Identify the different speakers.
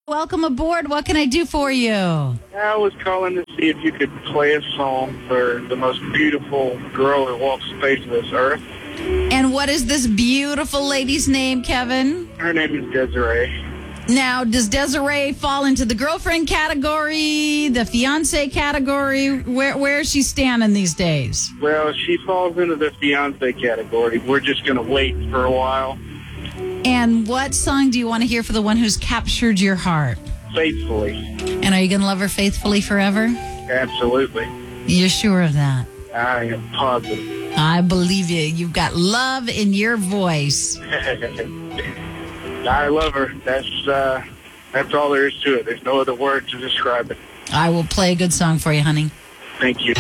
Speaker 1: Welcome aboard. What can I do for you?
Speaker 2: I was calling to see if you could play a song for the most beautiful girl that walks the face of this earth.
Speaker 1: And what is this beautiful lady's name, Kevin?
Speaker 2: Her name is Desiree.
Speaker 1: Now, does Desiree fall into the girlfriend category, the fiance category? Where is she standing these days?
Speaker 2: Well, she falls into the fiance category. We're just going to wait for a while.
Speaker 1: And what song do you want to hear for the one who's captured your heart?
Speaker 2: Faithfully.
Speaker 1: And are you going to love her faithfully forever?
Speaker 2: Absolutely.
Speaker 1: You're sure of that?
Speaker 2: I am positive.
Speaker 1: I believe you. You've got love in your voice.
Speaker 2: I love her. That's all there is to it. There's no other word to describe it.
Speaker 1: I will play a good song for you, honey.
Speaker 2: Thank you.